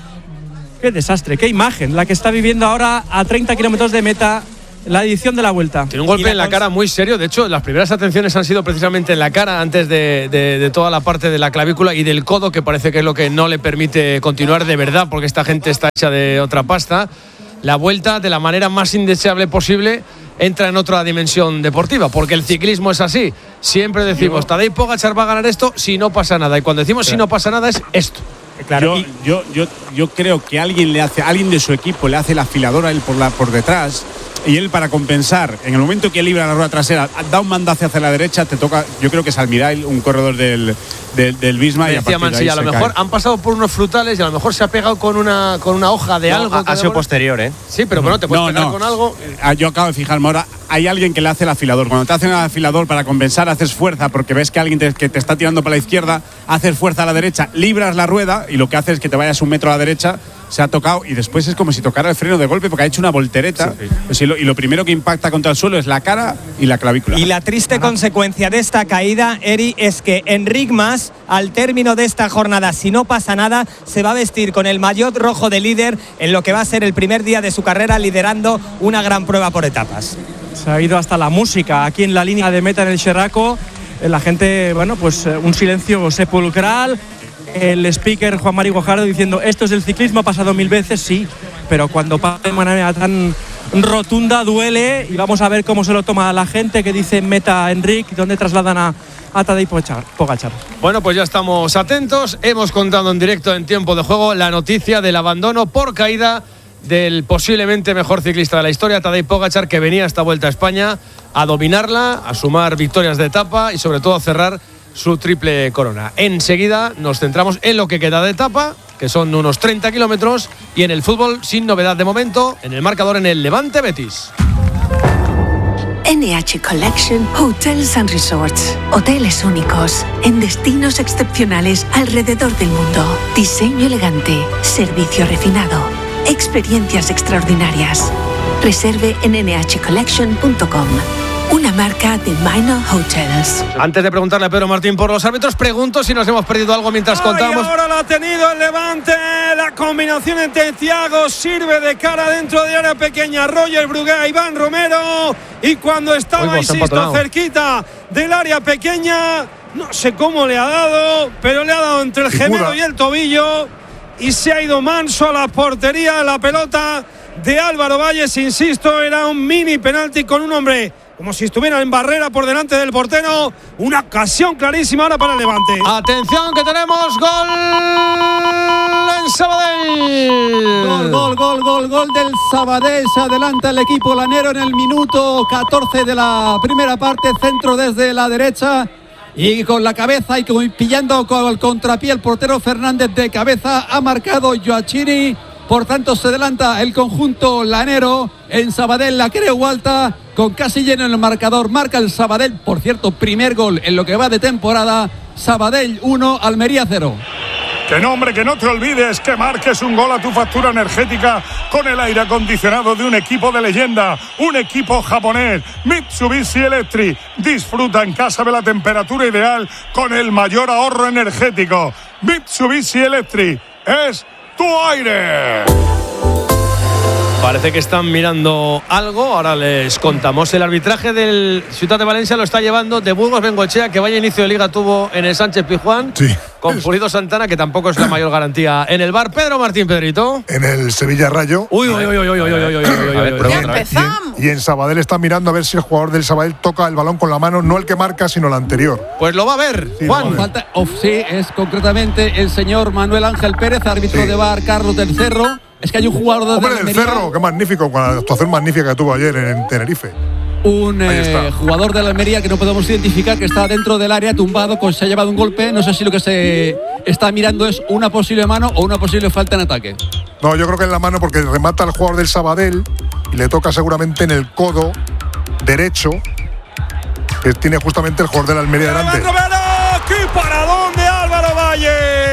A: qué desastre, qué imagen la que está viviendo ahora a treinta kilómetros de meta la edición de la Vuelta.
B: Tiene un golpe en la cara muy serio. De hecho, las primeras atenciones han sido precisamente en la cara, antes de, de, de toda la parte de la clavícula y del codo, que parece que es lo que no le permite continuar de verdad, porque esta gente está hecha de otra pasta. La Vuelta, de la manera más indeseable posible, entra en otra dimensión deportiva, porque el ciclismo es así. Siempre decimos, Tadej Pogačar va a ganar esto si no pasa nada. Y cuando decimos si no pasa nada es esto.
D: Claro, yo, yo, yo, yo creo que alguien le hace, alguien de su equipo le hace la afiladora a él por, la, por detrás, y él, para compensar, en el momento que libra la rueda trasera, da un mandazo hacia la derecha, te toca, yo creo que es Almirail, un corredor del, del, del Visma.
B: Me decía Mansi, a lo mejor cae. Han pasado por unos frutales y a lo mejor se ha pegado con una, con una hoja de
C: no,
B: algo.
C: Ha, ha sido posterior, ¿eh?
B: Sí, pero bueno, te puedes
D: no,
B: pegar
D: no.
B: con algo.
D: Yo acabo de fijarme ahora, hay alguien que le hace el afilador. Cuando te hacen el afilador, para compensar, haces fuerza, porque ves que alguien te, que te está tirando para la izquierda, haces fuerza a la derecha, libras la rueda y lo que hace es que te vayas un metro a la derecha, se ha tocado y después es como si tocara el freno de golpe, porque ha hecho una voltereta. Sí, sí. Pues y, lo, y lo primero que impacta contra el suelo es la cara y la clavícula.
V: Y la triste Ajá. consecuencia de esta caída, Eri, es que Enric Mas, al término de esta jornada, si no pasa nada, se va a vestir con el maillot rojo de líder en lo que va a ser el primer día de su carrera, liderando una gran prueba por etapas.
A: Se ha ido hasta la música aquí en la línea de meta en el Xerraco. La gente, bueno, pues un silencio sepulcral. El speaker Juan Mari Guajardo diciendo, esto es el ciclismo, ha pasado mil veces, sí, pero cuando pasa de manera tan rotunda duele. Y vamos a ver cómo se lo toma la gente, que dice meta Enric, donde trasladan a, a Tadej Pogačar.
B: Bueno, pues ya estamos atentos. Hemos contado en directo, en tiempo de juego, la noticia del abandono por caída del posiblemente mejor ciclista de la historia, Tadej Pogačar, que venía a esta Vuelta a España a dominarla, a sumar victorias de etapa y sobre todo a cerrar su triple corona. Enseguida nos centramos en lo que queda de etapa, que son unos treinta kilómetros, y en el fútbol, sin novedad de momento, en el marcador en el Levante Betis.
F: N H Collection Hotels and Resorts. Hoteles únicos en destinos excepcionales alrededor del mundo. Diseño elegante, servicio refinado, experiencias extraordinarias. Reserve en ene hache collection punto com. Una marca de Minor Hotels.
B: Antes de preguntarle a Pedro Martín por los árbitros, pregunto si nos hemos perdido algo mientras
E: Ay,
B: contamos.
E: Ahora lo ha tenido el Levante. La combinación entre Thiago sirve de cara dentro de área pequeña. Roger Brugué a Iván Romero. Y cuando estaba, insisto, cerquita del área pequeña, no sé cómo le ha dado, pero le ha dado entre el gemelo y el tobillo. Y se ha ido manso a la portería. La pelota de Álvaro Valles, insisto, era un mini penalti con un hombre como si estuviera en barrera por delante del portero. Una ocasión clarísima ahora para el Levante.
B: Atención, que tenemos gol en Sabadell.
U: Gol, gol, gol, gol, gol del Sabadell. Se adelanta el equipo lanero en el minuto catorce de la primera parte. Centro desde la derecha. Y con la cabeza y pillando con el contrapié el portero Fernández de cabeza. Ha marcado Joachini. Por tanto, se adelanta el conjunto lanero en Sabadell. La Creu Alta, con casi lleno el marcador. Marca el Sabadell, por cierto, primer gol en lo que va de temporada. Sabadell uno, Almería cero.
G: Que no, hombre, que no te olvides que marques un gol a tu factura energética con el aire acondicionado de un equipo de leyenda, un equipo japonés, Mitsubishi Electric. Disfruta en casa de la temperatura ideal con el mayor ahorro energético. Mitsubishi Electric es tu aire.
B: Parece que están mirando algo. Ahora les contamos. El arbitraje del Ciutat de Valencia lo está llevando de Burgos Bengoechea, que vaya inicio de liga tuvo en el Sánchez Pizjuán.
I: Sí.
B: Con Pulido Santana, que tampoco es la mayor garantía en el bar. Pedro Martín, Pedrito.
I: En el Sevilla Rayo.
B: Uy, uy, uy, uy, uy, uy, uy, uy, uy.
R: Ya empezamos.
I: Y en Sabadell está mirando a ver si el jugador del Sabadell toca el balón con la mano, no el que marca, sino el anterior.
B: Pues lo va a ver,
I: sí,
B: Juan.
I: Va a ver.
U: Falta, oh, sí, es concretamente el señor Manuel Ángel Pérez, árbitro
I: sí.
U: de V A R Carlos del Cerro. Es que hay un jugador de
I: Hombre, del Cerro, qué magnífico, con la actuación magnífica que tuvo ayer en Tenerife.
U: Un eh, jugador de la Almería que no podemos identificar, que está dentro del área tumbado, pues se ha llevado un golpe. No sé si lo que se está mirando es una posible mano o una posible falta en ataque.
I: No, yo creo que es la mano, porque remata al jugador del Sabadell y le toca seguramente en el codo derecho, que tiene justamente el jugador de la Almería delante.
E: Romero, ¡qué paradón de Álvaro Valle!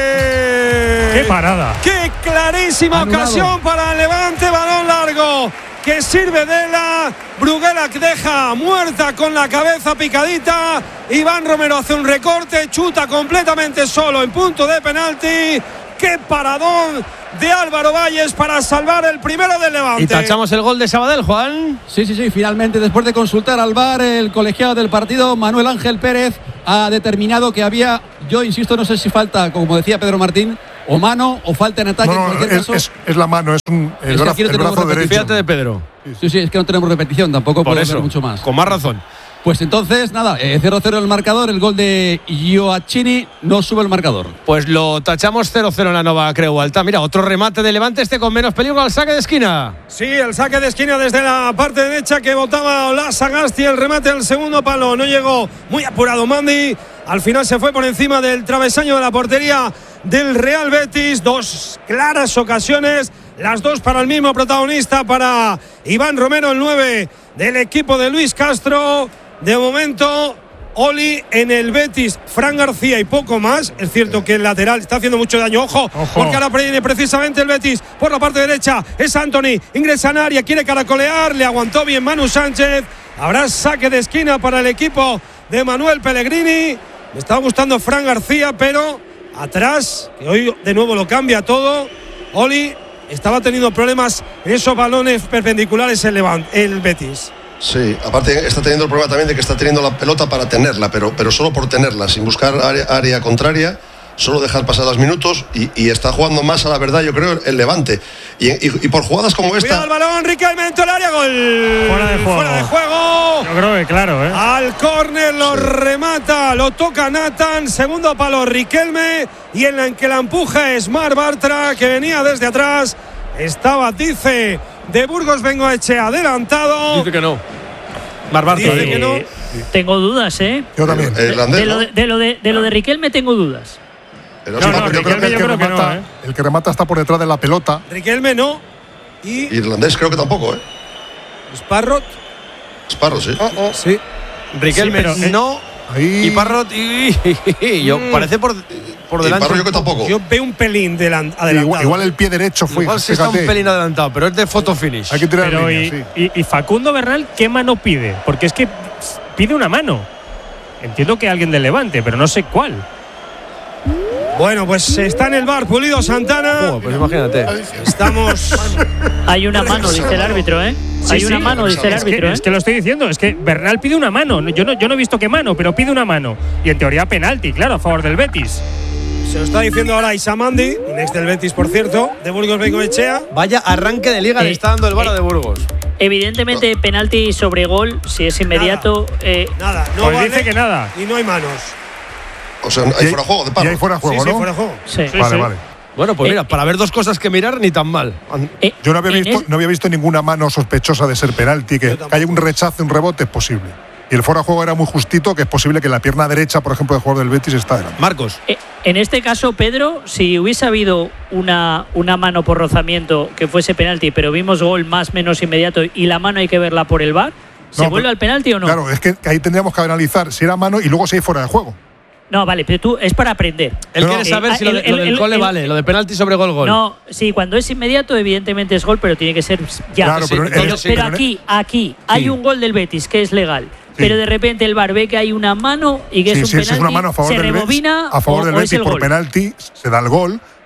T: ¡Qué parada!
E: ¡Qué clarísima
U: Anulado.
E: ocasión para el Levante! Balón largo que sirve de la Bruguera, que deja muerta con la cabeza picadita. Iván Romero hace un recorte, chuta completamente solo en punto de penalti. ¡Qué paradón de Álvaro Valles para salvar el primero del Levante!
B: Y tachamos el gol de Sabadell, Juan.
U: Sí, sí, sí. Finalmente, después de consultar al V A R, el colegiado del partido, Manuel Ángel Pérez, ha determinado que había, yo insisto, no sé si falta, como decía Pedro Martín, o mano o falta en ataque.
I: No, no,
U: en cualquier
I: es,
U: caso.
I: es, es la mano, es un, el,
U: Es que
I: brazo,
U: aquí no
I: el
U: tenemos
I: brazo derecho.
B: Fíjate de Pedro.
U: Sí, sí, es que no tenemos repetición, tampoco
B: Por
U: puedo
B: eso,
U: ver mucho más.
B: con más razón.
U: Pues entonces, nada, eh, cero cero el marcador, el gol de Gioacchini no sube el marcador.
B: Pues lo tachamos cero cero en la Nova Creu Alta. Mira, otro remate de Levante, este con menos peligro al saque de esquina.
E: Sí, el saque de esquina desde la parte derecha que botaba Ola Sagasti. El remate al segundo palo no llegó, muy apurado Mandi. Al final se fue por encima del travesaño de la portería del Real Betis. Dos claras ocasiones, las dos para el mismo protagonista, para Iván Romero, el nueve del equipo de Luis Castro. De momento, Oli en el Betis, Fran García y poco más. Es cierto que el lateral está haciendo mucho daño. Ojo, Ojo. porque ahora viene precisamente el Betis por la parte derecha. Es Anthony, ingresa en área, quiere caracolear, le aguantó bien Manu Sánchez. Habrá saque de esquina para el equipo de Manuel Pellegrini. Me estaba gustando Fran García, pero atrás, que hoy de nuevo lo cambia todo. Oli estaba teniendo problemas en esos balones perpendiculares el, Levant, el Betis.
Q: Sí, aparte está teniendo el problema también de que está teniendo la pelota para tenerla, pero, pero solo por tenerla, sin buscar área, área contraria, solo dejar pasar los minutos y, y está jugando más a la verdad, yo creo, el Levante. Y, y, y por jugadas como esta…
E: Cuidado el balón, Riquelme en el área, gol.
T: Fuera de juego.
E: Fuera de juego.
T: Yo creo que claro, ¿eh?
E: Al córner lo sí. remata, lo toca Nathan, segundo palo Riquelme, y en la que la empuja es Mar Bartra, que venía desde atrás. Estaba, dice, de Burgos Bengoechea adelantado.
B: Dice que no. Barbarto.
E: Dice que no.
S: Tengo dudas, ¿eh?
I: Yo también.
Q: El, el
S: de, lo de, de, lo de, de lo de Riquelme tengo dudas.
I: No, no, yo creo que el que, remata, que no, ¿eh? el que remata está por detrás de la pelota.
E: Riquelme no. Y
Q: irlandés creo que tampoco, ¿eh?
E: Sparrot.
Q: Sparrot, sí.
E: Oh, oh. Sí.
B: Riquelme sí, pero, eh, no. Ahí. Y Parrot y, y yo mm. parece por por delante.
Q: Yo que tampoco.
E: Yo veo un pelín adelantado.
I: Igual, igual el pie derecho fue.
B: Igual sí está un pelín adelantado, pero es de photo finish.
I: Hay que tirar
T: pero
I: línea,
T: y,
I: sí.
T: y, y Facundo Bernal, ¿qué mano pide? Porque es que pide una mano. Entiendo que alguien del Levante, pero no sé cuál.
E: Bueno, pues está en el bar Pulido Santana.
B: Oh, pues imagínate.
E: Estamos.
S: Hay una mano, dice el árbitro, ¿eh?
T: Sí,
S: Hay
T: sí,
S: una mano, dice el árbitro.
T: Es que,
S: ¿eh?
T: es que lo estoy diciendo, es que Bernal pide una mano. Yo no, yo no he visto qué mano, pero pide una mano. Y en teoría penalti, claro, a favor del Betis.
E: Se lo está diciendo ahora Isamandi, un ex del Betis, por cierto, de Burgos Bengoechea.
B: Vaya arranque de liga eh, le está dando el Vara eh, de Burgos.
S: Evidentemente, no. penalti sobre gol, si es inmediato.
E: Nada,
S: eh,
E: nada no
T: pues
E: vale,
T: dice que nada.
E: Y no hay manos.
Q: O sea, hay fuera de juego de palo.
I: Y hay fuera de juego,
E: sí,
I: ¿no?
E: Sí, fuera de juego.
S: Sí.
I: Vale,
T: sí.
I: vale.
B: Bueno, pues
S: eh,
B: mira, para ver dos cosas que mirar, ni tan mal.
S: Eh,
I: Yo no había, visto,
S: el...
I: no había visto ninguna mano sospechosa de ser penalti, que, que haya un rechace, un rebote, es posible. Y el fuera de juego era muy justito, que es posible que la pierna derecha, por ejemplo, del jugador del Betis está delante.
B: Marcos.
S: Eh, en este caso, Pedro, si hubiese habido una, una mano por rozamiento que fuese penalti, pero vimos gol más menos inmediato y la mano hay que verla por el V A R, ¿se
I: no,
S: vuelve
I: pero,
S: al penalti o no?
I: Claro, es que ahí tendríamos que analizar si era mano y luego si hay fuera de juego.
S: No, vale, pero tú es para aprender.
B: Él
S: no,
B: quiere saber
S: eh,
B: si lo, de,
S: el,
B: lo del
S: el,
B: gol le
S: el,
B: vale, lo de penalti sobre gol, gol.
S: No, sí, cuando es inmediato, evidentemente es gol, pero tiene que ser ya.
I: Claro, pero,
S: pero,
I: el,
S: sí, pero aquí, aquí, sí. hay un gol del Betis que es legal. Sí. Pero de repente el V A R ve que hay una mano y que
I: sí,
S: es un
I: sí,
S: penalti,
I: es una mano a favor
S: se
I: del
S: rebobina
I: Betis, a favor
S: o,
I: del
S: o
I: Betis por
S: gol.
I: penalti, se da el gol.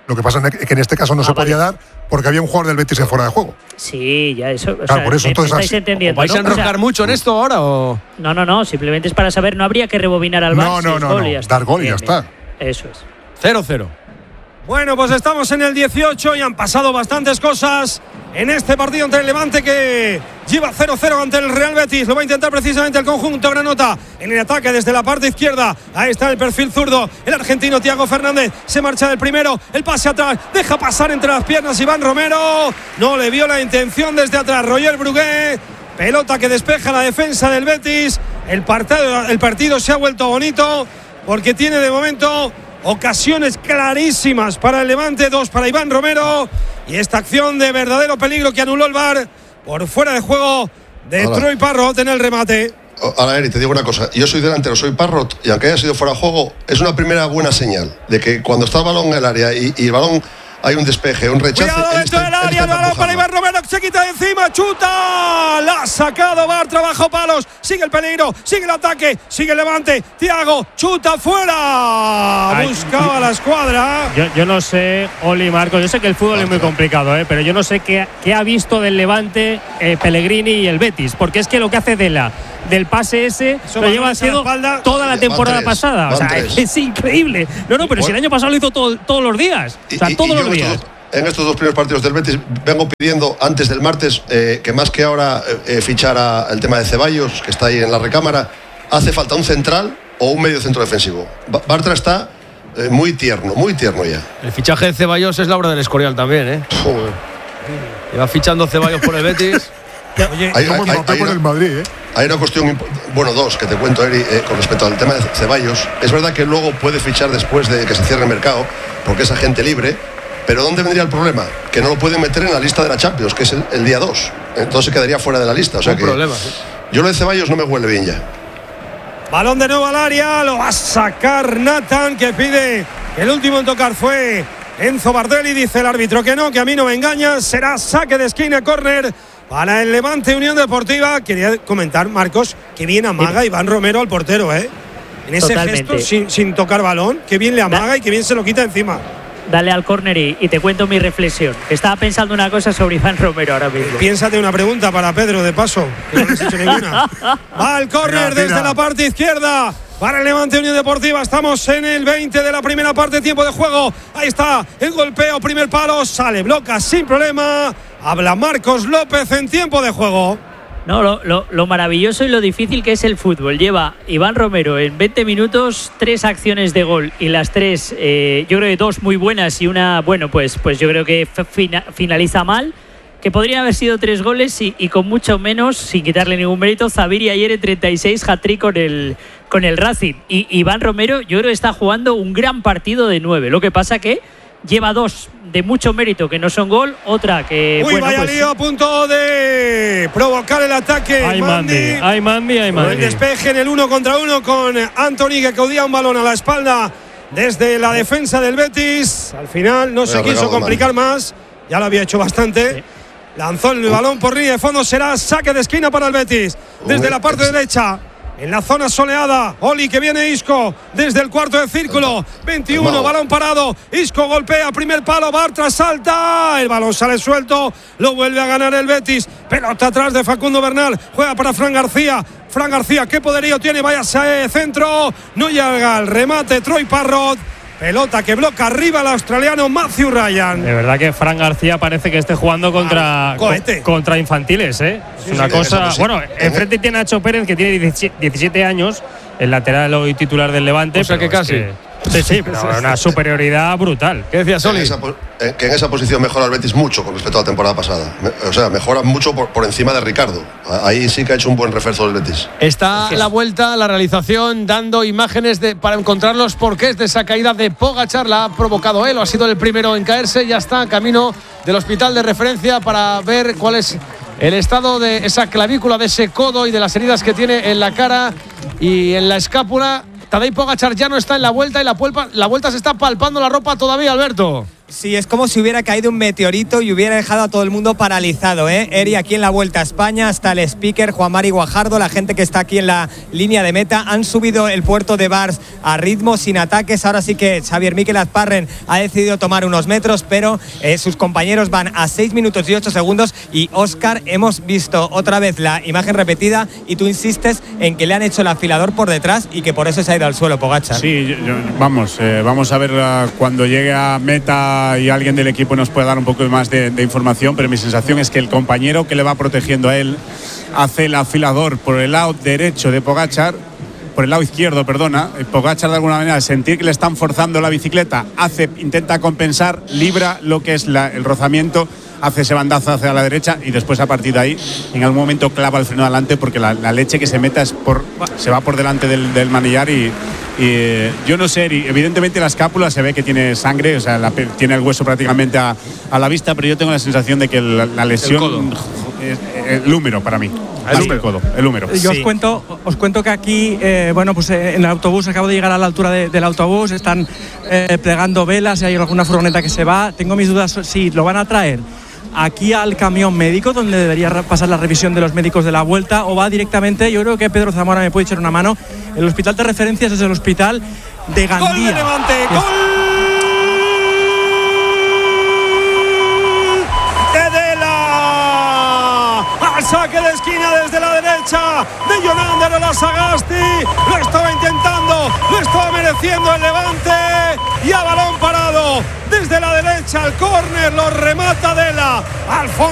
I: Lo que pasa es que en este caso no
S: Ah,
I: se
S: vale.
I: podía dar porque había un jugador del Betis en fuera de juego.
S: Sí, ya eso. O
I: Claro,
S: sea,
I: por eso,
S: me- me
I: entonces,
S: estáis
I: así-
S: entendiendo.
B: ¿Vais a
S: ¿no? O sea,
B: enroscar mucho en esto ahora o...?
S: No, no, no. Simplemente es para saber. No habría que rebobinar al
I: No,
S: Barça.
I: no,
S: es
I: no,
S: gol
I: no,
S: y ya está.
I: dar gol y ya
S: Bien,
I: está.
S: bien. Eso es.
B: cero cero.
E: Bueno, pues estamos en el dieciocho y han pasado bastantes cosas en este partido ante el Levante que lleva cero cero ante el Real Betis. Lo va a intentar precisamente el conjunto granota en el ataque desde la parte izquierda. Ahí está el perfil zurdo. El argentino Thiago Fernández se marcha del primero. El pase atrás. Deja pasar entre las piernas Iván Romero. No le vio la intención desde atrás Roger Brugué. Pelota que despeja la defensa del Betis. El partido, el partido se ha vuelto bonito porque tiene de momento ocasiones clarísimas para el Levante, dos para Iván Romero y esta acción de verdadero peligro que anuló el V A R por fuera de juego de
Q: Ahora.
E: Troy Parrott en el remate.
Q: Ahora, Eri, te digo una cosa. Yo soy delantero, soy Parrott, y aunque haya sido fuera de juego, es una primera buena señal de que cuando está el balón en el área y, y el balón hay un despeje, un rechazo.
E: Cuidado
Q: él
E: dentro
Q: está-
E: del
Q: él
E: área,
Q: está
E: balón para
Q: empujando.
E: Iván Romero, que se quita de encima, chuta, la ha sacado V A R, trabajo palos, sigue el peligro, sigue el ataque, sigue el Levante, Thiago, chuta fuera,
T: Ay,
E: buscaba la escuadra.
T: Yo, yo no sé, Oli Marcos, yo sé que el fútbol es muy complicado, ¿eh? pero yo no sé qué, qué ha visto del Levante eh, Pellegrini y el Betis, porque es que lo que hace Dela del pase ese
E: Eso,
T: lo
E: balones
T: lleva
E: a la
T: haciendo
E: espalda.
T: toda la
Q: Van
T: temporada
Q: tres,
T: pasada. O
Q: van
T: sea,
Q: tres.
T: es increíble. No, no, pero si el año pasado lo hizo todo- todos los días. O sea,
Q: Y- y-
T: todos
Q: y yo
T: los
Q: en
T: días.
Q: estos dos- En estos dos primeros partidos del Betis vengo pidiendo antes del martes eh, que más que ahora eh, eh, fichara el tema de Ceballos, que está ahí en la recámara, hace falta un central o un medio centro defensivo. Ba- Bartra está eh, muy tierno, muy tierno ya.
B: El fichaje de Ceballos es la obra del Escorial también, ¿eh?
Q: Joder.
B: Lleva fichando Ceballos por el Betis.
E: Oye,
Q: Hay,
I: Como
Q: hay-
I: el papel
Q: hay
I: con
Q: una-
I: el Madrid, ¿eh?
Q: hay una cuestión, impo- bueno, dos, que te cuento, Eri, eh, con respecto al tema de Ceballos. Es verdad que luego puede fichar después de que se cierre el mercado, porque es agente libre, pero ¿dónde vendría el problema? Que no lo pueden meter en la lista de la Champions, que es el, el día dos. Entonces quedaría fuera de la lista. O sea
B: Un
Q: que
B: problema, sí.
Q: yo lo de Ceballos no me huele bien ya.
E: Balón de nuevo al área, lo va a sacar Nathan, que pide que el último en tocar fue Enzo Bardelli. Dice el árbitro que no, que a mí no me engaña. Será saque de esquina, córner para el Levante Unión Deportiva. Quería comentar, Marcos, que bien amaga Iván Romero al portero, ¿eh? En ese
S: Totalmente.
E: gesto, sin, sin tocar balón, que bien le amaga y que bien se lo quita encima.
S: Dale al córner y, y te cuento mi reflexión. Estaba pensando una cosa sobre Iván Romero ahora mismo.
E: Piénsate una pregunta para Pedro, de paso, que no le has hecho ninguna. Va al córner
I: Tira, tira.
E: desde la parte izquierda para el Levante Unión Deportiva. Estamos en el veinte de la primera parte, tiempo de juego. Ahí está el golpeo, primer palo, sale, bloca sin problema. Habla Marcos López en tiempo de juego.
S: No, lo, lo- lo maravilloso y lo difícil que es el fútbol. Lleva Iván Romero en veinte minutos tres acciones de gol y las tres, eh, yo creo que dos muy buenas y una, bueno, pues, pues yo creo que f- fina- finaliza mal. Que podrían haber sido tres goles y, y con mucho menos, sin quitarle ningún mérito, Zaviri ayer en treinta y seis hat-trick con el, con el Racing. Y Iván Romero yo creo que está jugando un gran partido de nueve. Lo que pasa que lleva dos de mucho mérito que no son gol, otra que...
E: Uy,
S: bueno,
E: vaya
S: pues,
E: lío a punto de provocar el ataque.
T: Ay, Mandy, ay, Mandy, ay,
E: Con el
T: Mandy.
E: despeje en el uno contra uno con Anthony, que caudía un balón a la espalda desde la defensa del Betis. Al final no se
Q: Vaya
E: quiso
Q: regalo,
E: complicar más, ya lo había hecho bastante. Lanzó el balón por línea de fondo, será saque de esquina para el Betis. Desde
Q: Uy,
E: la parte
Q: es-
E: derecha, en la zona soleada, Oli, que viene Isco desde el cuarto de círculo. veintiuno,
Q: No.
E: balón parado. Isco golpea, primer palo, Bartra salta. El balón sale suelto, lo vuelve a ganar el Betis. Pelota atrás de Facundo Bernal, juega para Fran García. Fran García, qué poderío tiene, vaya ese centro. No llega al remate, Troy Parrott. Pelota que bloca arriba el australiano Matthew Ryan.
T: De verdad que Fran García parece que esté jugando contra,
E: Ah, cohete.
T: co- contra infantiles, ¿eh?
E: Sí,
T: es una
E: sí,
T: cosa.
Q: eso,
T: Bueno,
Q: sí.
T: enfrente tiene a Nacho Pérez, que tiene diecisiete años, el lateral hoy titular del Levante.
B: O sea
T: pero
B: que
T: es
B: casi.
T: sí, sí, pero una superioridad brutal.
B: ¿Qué decías,
Q: Que en,
B: Oli?
Q: esa, po- eh, que en esa posición mejora el Betis mucho con respecto a la temporada pasada. Me- O sea, mejora mucho por, por encima de Ricardo. A- Ahí sí que ha hecho un buen refuerzo el Betis.
B: Está la vuelta, la realización, dando imágenes de, para encontrar los porqués de esa caída de Pogačar. La ha provocado él, o ha sido el primero en caerse. Ya está camino del hospital de referencia para ver cuál es el estado de esa clavícula, de ese codo y de las heridas que tiene en la cara y en la escápula. Tadej Pogačar ya no está en la vuelta y la, pulpa- la vuelta se está palpando la ropa todavía, Alberto.
V: Sí, es como si hubiera caído un meteorito y hubiera dejado a todo el mundo paralizado, ¿eh? Eri, aquí en la Vuelta a España, hasta el speaker Juan Mari Guajardo, la gente que está aquí en la línea de meta, han subido el puerto de Bars a ritmo, sin ataques. Ahora sí que Xavier Miquel Azparren ha decidido tomar unos metros, pero eh, sus compañeros van a seis minutos y ocho segundos. Y Óscar, hemos visto otra vez la imagen repetida y tú insistes en que le han hecho el afilador por detrás y que por eso se ha ido al suelo, Pogačar.
D: Sí, yo, yo, vamos, eh, vamos a ver uh, cuando llegue a meta y alguien del equipo nos puede dar un poco más de, de información, pero mi sensación es que el compañero que le va protegiendo a él hace el afilador por el lado derecho de Pogačar, por el lado izquierdo, perdona. Pogačar de alguna manera, al sentir que le están forzando la bicicleta, hace, intenta compensar, libra lo que es la, el rozamiento, hace ese bandazo hacia la derecha y después a partir de ahí en algún momento clava el freno adelante porque la, la leche que se meta es por, se va por delante del, del manillar y, y yo no sé, evidentemente la escápula se ve que tiene sangre, o sea, la, tiene el hueso prácticamente a, a la vista, pero yo tengo la sensación de que la, la lesión es el húmero para mí. El, el codo, el húmero.
A: Yo sí. os cuento, os cuento que aquí, eh, bueno, pues eh, en el autobús acabo de llegar a la altura de, del autobús, están eh, plegando velas, y hay alguna furgoneta que se va. Tengo mis dudas si lo van a traer aquí al camión médico, donde debería pasar la revisión de los médicos de la Vuelta, o va directamente. Yo creo que Pedro Zamora me puede echar una mano. El hospital de referencias es el hospital de Gandía.
E: ¡Gol de Levante! ¡Gol! Saque de esquina desde la derecha de Jonander o la Sagasti. Lo estaba intentando, lo estaba mereciendo el Levante. Y a balón parado desde la derecha al córner lo remata Dela al fondo.